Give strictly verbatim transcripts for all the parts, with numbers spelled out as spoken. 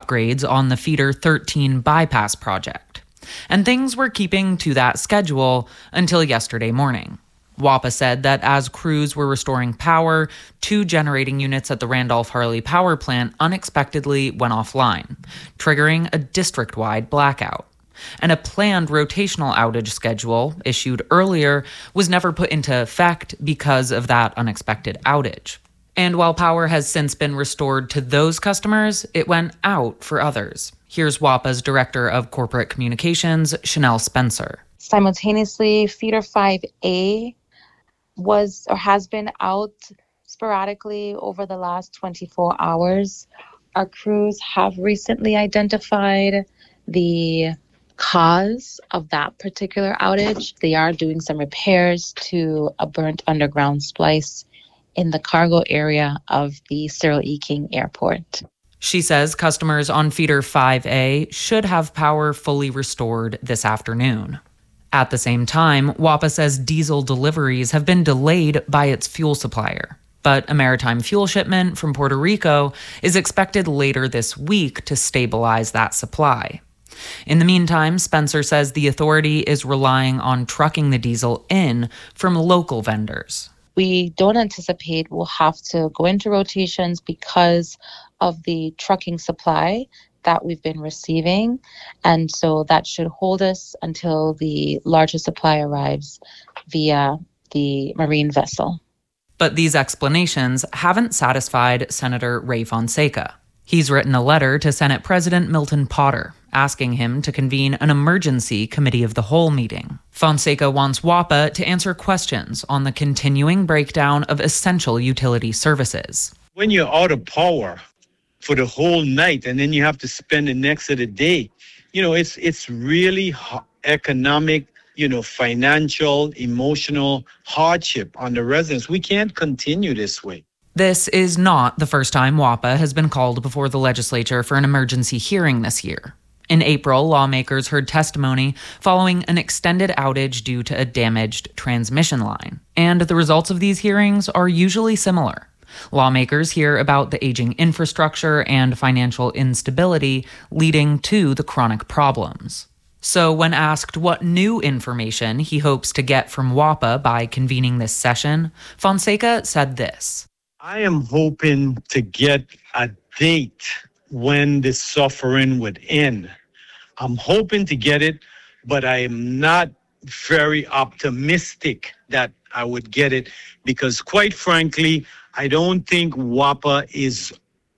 upgrades on the Feeder thirteen bypass project. And things were keeping to that schedule until yesterday morning. WAPA said that as crews were restoring power, two generating units at the Randolph-Harley Power Plant unexpectedly went offline, triggering a district-wide blackout. And a planned rotational outage schedule issued earlier was never put into effect because of that unexpected outage. And while power has since been restored to those customers, it went out for others. Here's WAPA's Director of Corporate Communications, Chanel Spencer. Simultaneously, Feeder five A was or has been out sporadically over the last twenty-four hours. Our crews have recently identified the cause of that particular outage. They are doing some repairs to a burnt underground splice in the cargo area of the Cyril E. King Airport. She says customers on Feeder five A should have power fully restored this afternoon. At the same time, WAPA says diesel deliveries have been delayed by its fuel supplier. But a maritime fuel shipment from Puerto Rico is expected later this week to stabilize that supply. In the meantime, Spencer says the authority is relying on trucking the diesel in from local vendors. We don't anticipate we'll have to go into rotations because of the trucking supply that we've been receiving. And so that should hold us until the larger supply arrives via the marine vessel. But these explanations haven't satisfied Senator Ray Fonseca. He's written a letter to Senate President Milton Potter, asking him to convene an emergency committee of the whole meeting. Fonseca wants WAPA to answer questions on the continuing breakdown of essential utility services. When you're out of power for the whole night and then you have to spend the next of the day, you know, it's it's really economic, you know, financial, emotional hardship on the residents. We can't continue this way. This is not the first time WAPA has been called before the legislature for an emergency hearing this year. In April, lawmakers heard testimony following an extended outage due to a damaged transmission line. And the results of these hearings are usually similar. Lawmakers hear about the aging infrastructure and financial instability leading to the chronic problems. So when asked what new information he hopes to get from WAPA by convening this session, Fonseca said this. I am hoping to get a date when the suffering would end. I'm hoping to get it, but I am not very optimistic that I would get it because, quite frankly, I don't think WAPA is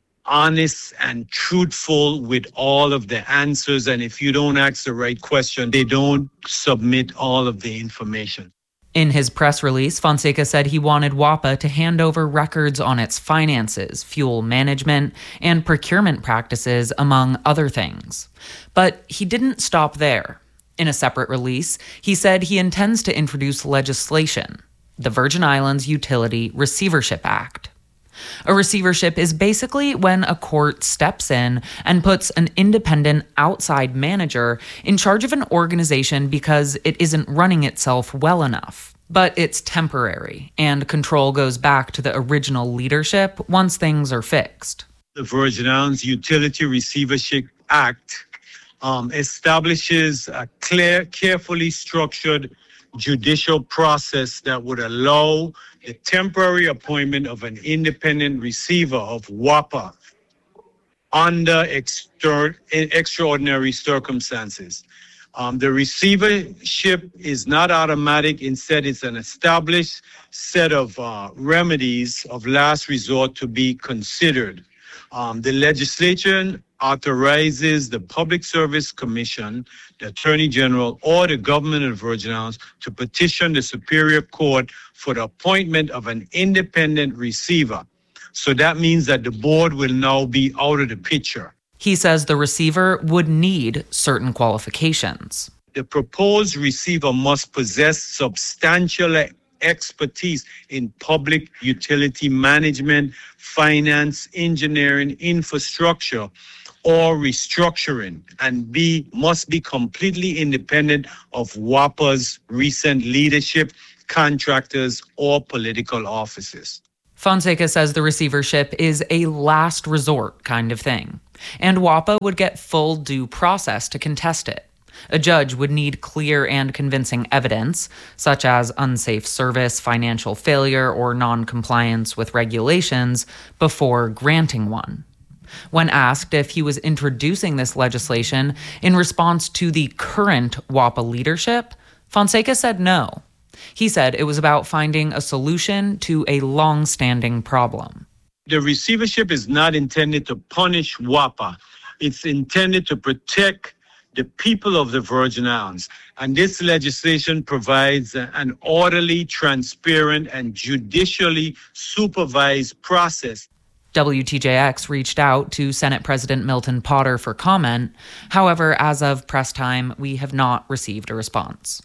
honest and truthful with all of the answers. And if you don't ask the right question, they don't submit all of the information. In his press release, Fonseca said he wanted WAPA to hand over records on its finances, fuel management, and procurement practices, among other things. But he didn't stop there. In a separate release, he said he intends to introduce legislation, the Virgin Islands Utility Receivership Act. A receivership is basically when a court steps in and puts an independent outside manager in charge of an organization because it isn't running itself well enough. But it's temporary, and control goes back to the original leadership once things are fixed. The Virgin Islands Utility Receivership Act um, establishes a clear, carefully structured judicial process that would allow the temporary appointment of an independent receiver of WAPA under exter- extraordinary circumstances. Um, the receivership is not automatic. Instead, it's an established set of uh, remedies of last resort to be considered. Um, the legislation authorizes the Public Service Commission, the Attorney General, or the government of the Virgin Islands to petition the Superior Court for the appointment of an independent receiver. So that means that the board will now be out of the picture. He says the receiver would need certain qualifications. The proposed receiver must possess substantial expertise in public utility management, finance, engineering, infrastructure, or restructuring, and B, must be completely independent of WAPA's recent leadership, contractors, or political offices. Fonseca says the receivership is a last resort kind of thing, and WAPA would get full due process to contest it. A judge would need clear and convincing evidence, such as unsafe service, financial failure, or non-compliance with regulations, before granting one. When asked if he was introducing this legislation in response to the current WAPA leadership, Fonseca said no. He said it was about finding a solution to a long-standing problem. The receivership is not intended to punish WAPA. It's intended to protect the people of the Virgin Islands. And this legislation provides an orderly, transparent, and judicially supervised process. W T J X reached out to Senate President Milton Potter for comment. However, as of press time, we have not received a response.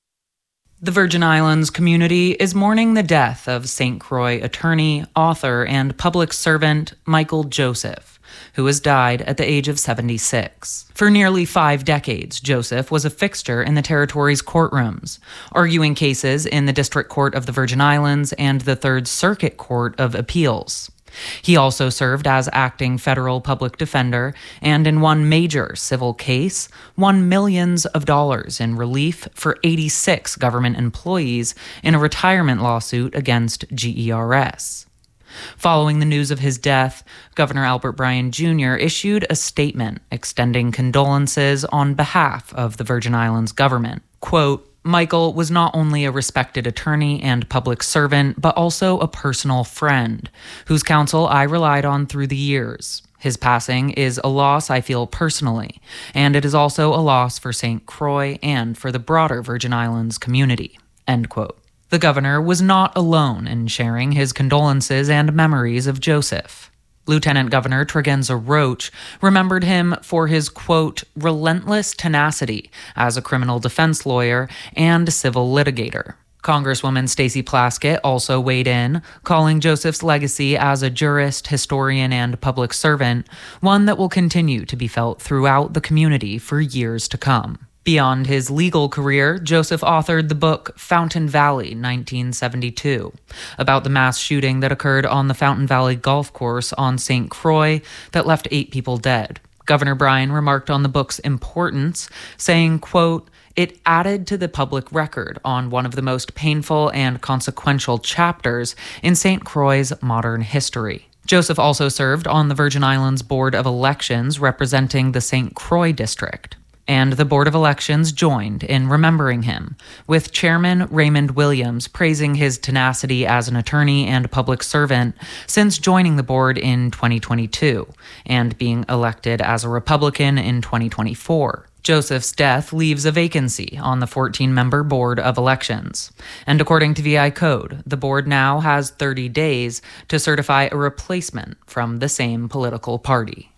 The Virgin Islands community is mourning the death of Saint Croix attorney, author, and public servant Michael Joseph, who has died at the age of seventy-six. For nearly five decades, Joseph was a fixture in the territory's courtrooms, arguing cases in the District Court of the Virgin Islands and the Third Circuit Court of Appeals. He also served as acting federal public defender and in one major civil case won millions of dollars in relief for eighty-six government employees in a retirement lawsuit against G E R S. Following the news of his death, Governor Albert Bryan Junior issued a statement extending condolences on behalf of the Virgin Islands government. Quote, Michael was not only a respected attorney and public servant, but also a personal friend, whose counsel I relied on through the years. His passing is a loss I feel personally, and it is also a loss for Saint Croix and for the broader Virgin Islands community. End quote. The governor was not alone in sharing his condolences and memories of Joseph. Lieutenant Governor Tregenza Roach remembered him for his, quote, relentless tenacity as a criminal defense lawyer and civil litigator. Congresswoman Stacey Plaskett also weighed in, calling Joseph's legacy as a jurist, historian, and public servant one that will continue to be felt throughout the community for years to come. Beyond his legal career, Joseph authored the book Fountain Valley, nineteen seventy-two, about the mass shooting that occurred on the Fountain Valley golf course on Saint Croix that left eight people dead. Governor Bryan remarked on the book's importance, saying, quote, it added to the public record on one of the most painful and consequential chapters in Saint Croix's modern history. Joseph also served on the Virgin Islands Board of Elections representing the Saint Croix district. And the Board of Elections joined in remembering him, with Chairman Raymond Williams praising his tenacity as an attorney and public servant since joining the board in twenty twenty-two and being elected as a Republican in twenty twenty-four. Joseph's death leaves a vacancy on the fourteen-member Board of Elections. And according to V I Code, the board now has thirty days to certify a replacement from the same political party.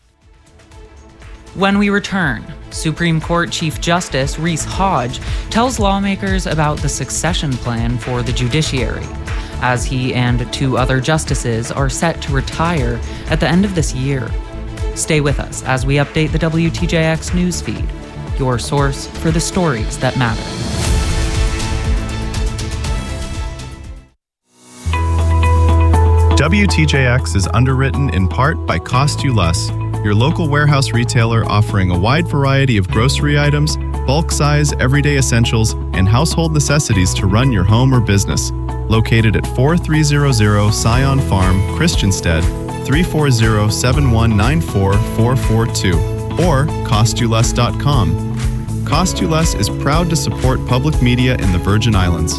When we return, Supreme Court Chief Justice Reese Hodge tells lawmakers about the succession plan for the judiciary, as he and two other justices are set to retire at the end of this year. Stay with us as we update the W T J X newsfeed, your source for the stories that matter. W T J X is underwritten in part by Cost You Less, your local warehouse retailer offering a wide variety of grocery items, bulk size, everyday essentials, and household necessities to run your home or business. Located at forty-three hundred Scion Farm, Christiansted, three four zero, seven one nine four, four four two, or cost you less dot com. Cost You Less is proud to support public media in the Virgin Islands.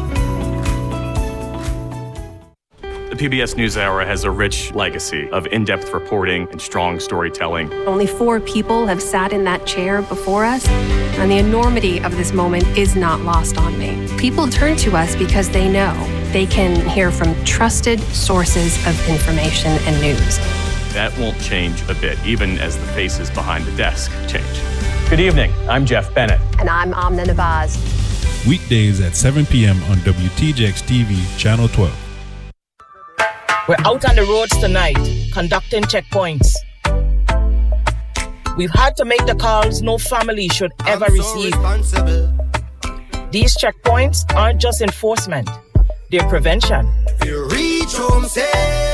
The P B S NewsHour has a rich legacy of in-depth reporting and strong storytelling. Only four people have sat in that chair before us, and the enormity of this moment is not lost on me. People turn to us because they know they can hear from trusted sources of information and news. That won't change a bit, even as the faces behind the desk change. Good evening. I'm Jeff Bennett. And I'm Amna Nabaz. Weekdays at seven p.m. on W T J X T V, Channel twelve. We're out on the roads tonight, conducting checkpoints. We've had to make the calls no family should ever receive. These checkpoints aren't just enforcement, they're prevention. You reach home safe.